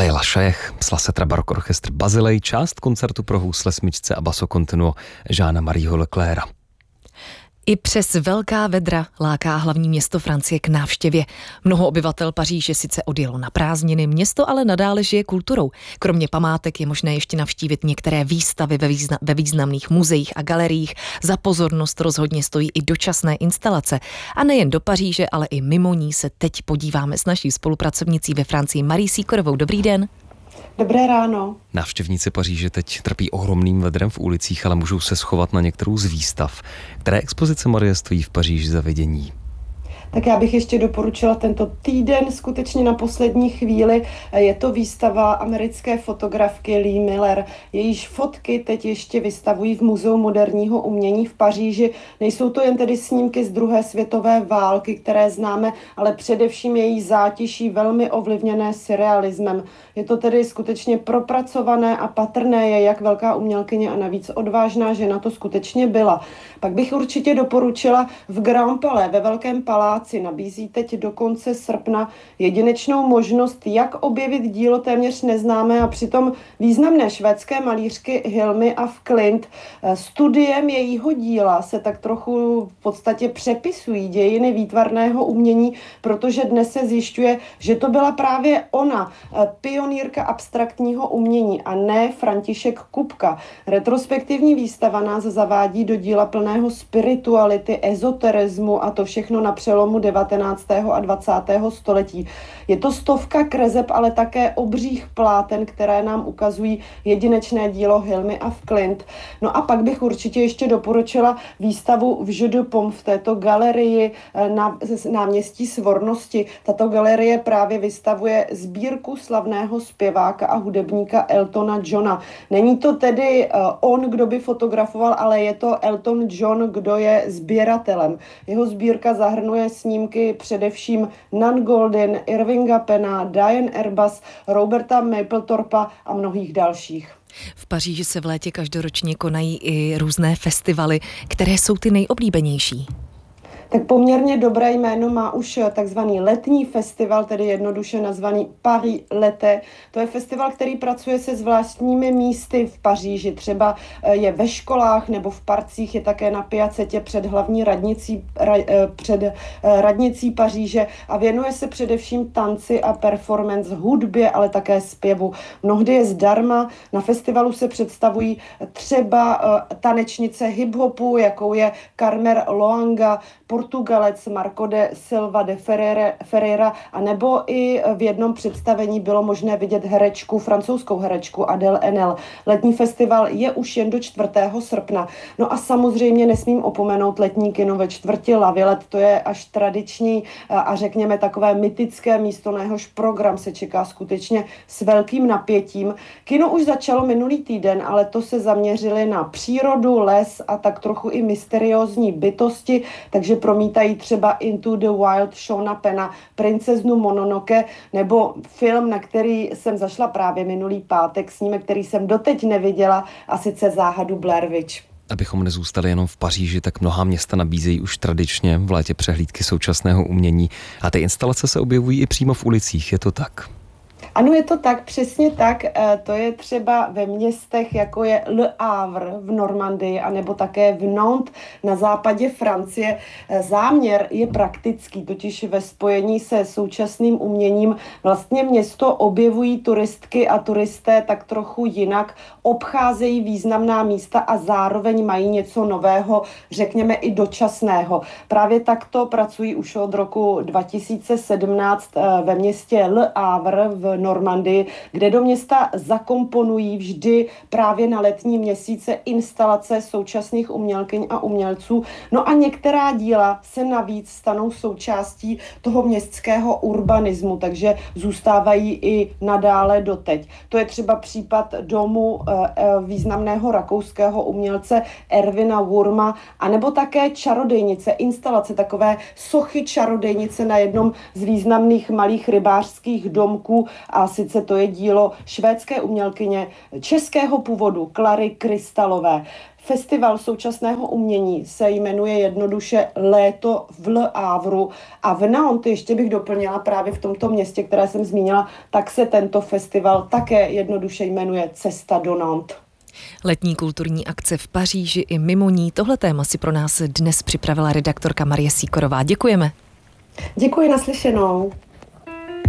Leila Šajech, Slasetra Barok Orchestr Bazilej, část koncertu pro housle, smyčce a basso continuo Jeana Marieho Leclerca. I přes velká vedra láká hlavní město Francie k návštěvě. Mnoho obyvatel Paříže sice odjelo na prázdniny, město ale nadále žije kulturou. Kromě památek je možné ještě navštívit některé výstavy ve významných muzeích a galeriích. Za pozornost rozhodně stojí i dočasné instalace. A nejen do Paříže, ale i mimo ní se teď podíváme s naší spolupracovnicí ve Francii Marí Sýkorovou. Dobrý den. Dobré ráno. Návštěvníci Paříže teď trpí ohromným vedrem v ulicích, ale můžou se schovat na některou z výstav. Které expozice, Marie, stojí v Paříži za vidění? Tak já bych ještě doporučila tento týden skutečně na poslední chvíli. Je to výstava americké fotografky Lee Miller. Jejíž fotky teď ještě vystavují v Muzeu moderního umění v Paříži. Nejsou to jen tedy snímky z druhé světové války, které známe, ale především její zátiší velmi ovlivněné surrealismem. Je to tedy skutečně propracované a patrné je, jak velká umělkyně a navíc odvážná žena to skutečně byla. Pak bych určitě doporučila v Grand Palais, ve Velkém paláci, nabízí teď do konce srpna jedinečnou možnost, jak objevit dílo téměř neznámé a přitom významné švédské malířky Hilmy af Klint. Studiem jejího díla se tak trochu v podstatě přepisují dějiny výtvarného umění, protože dnes se zjišťuje, že to byla právě ona, pionýrka abstraktního umění a ne František Kupka. Retrospektivní výstava nás zavádí do díla plného spirituality, ezoterismu a to všechno na přelomu 19. a 20. století. Je to stovka kreseb, ale také obřích pláten, které nám ukazují jedinečné dílo Hilmy af Klint. No a pak bych určitě ještě doporučila výstavu v Jeu de Paume v této galerii na náměstí Svornosti. Tato galerie právě vystavuje sbírku slavného zpěváka a hudebníka Eltona Johna. Není to tedy on, kdo by fotografoval, ale je to Elton John, kdo je sběratelem. Jeho sbírka zahrnuje snímky především Nan Goldin, Irvinga Penna, Diane Arbus, Roberta Mapplethorpa a mnohých dalších. V Paříži se v létě každoročně konají i různé festivaly. Které jsou ty nejoblíbenější? Tak poměrně dobré jméno má už takzvaný letní festival, tedy jednoduše nazvaný Paris L'été. To je festival, který pracuje se zvláštními místy v Paříži. Třeba je ve školách nebo v parcích, je také na Piacetě před hlavní radnicí Paříže a věnuje se především tanci a performance, hudbě, ale také zpěvu. Mnohdy je zdarma. Na festivalu se představují třeba tanečnice hip-hopu, jakou je Carmen Loanga, Portugalec Marco de Silva de Ferreira, a nebo i v jednom představení bylo možné vidět francouzskou herečku Adèle Haenel. Letní festival je už jen do 4. srpna. No a samozřejmě nesmím opomenout letní kino ve čtvrti La Villette. To je až tradiční a řekněme takové mytické místo, na jehož program se čeká skutečně s velkým napětím. Kino už začalo minulý týden, ale to se zaměřili na přírodu, les a tak trochu i mysteriózní bytosti, takže promítají třeba Into the Wild Seana Penna, Princeznu Mononoke, nebo film, na který jsem zašla právě minulý pátek, snímek, který jsem doteď neviděla, a sice Záhadu Blair Witch. Abychom nezůstali jenom v Paříži, tak mnohá města nabízejí už tradičně v létě přehlídky současného umění a ty instalace se objevují i přímo v ulicích, je to tak? Ano, je to tak, přesně tak. To je třeba ve městech, jako je Le Havre v Normandii, anebo také v Nantes na západě Francie. Záměr je praktický, totiž ve spojení se současným uměním vlastně město objevují turistky a turisté tak trochu jinak, obcházejí významná místa a zároveň mají něco nového, řekněme i dočasného. Právě takto pracují už od roku 2017 ve městě Le Havre v Normandii, kde do města zakomponují vždy právě na letní měsíce instalace současných umělkyň a umělců. No a některá díla se navíc stanou součástí toho městského urbanismu, takže zůstávají i nadále doteď. To je třeba případ domu významného rakouského umělce Erwina Wurma, anebo také čarodejnice, instalace takové sochy čarodejnice na jednom z významných malých rybářských domků a sice to je dílo švédské umělkyně českého původu Klary Krystalové. Festival současného umění se jmenuje jednoduše Léto v Le Havru a v Nantes, ještě bych doplnila právě v tomto městě, které jsem zmínila, tak se tento festival také jednoduše jmenuje Cesta do Nantes. Letní kulturní akce v Paříži i mimo ní. Tohle téma si pro nás dnes připravila redaktorka Marie Síkorová. Děkujeme. Děkuji, naslyšenou.